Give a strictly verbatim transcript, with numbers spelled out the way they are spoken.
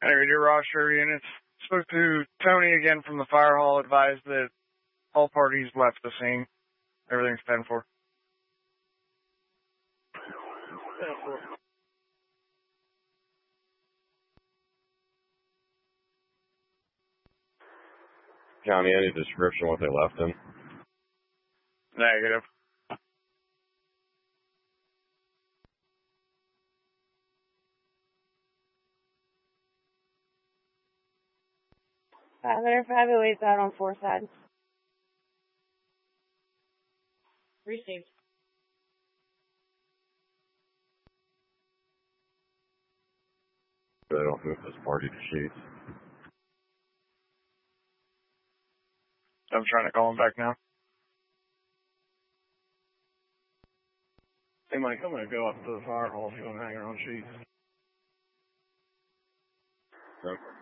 Anyway, dear roster units, spoke to Tony again from the fire hall, advised that all parties left the scene. Everything's ten four. ten four. Johnny, any description what they left in? Negative. five hundred five oh eight's out on four sides. Received. They don't move this party to sheets. I'm trying to call him back now. Hey, Mike, I'm going to go up to the fire hall if you want to hang around sheets. Okay.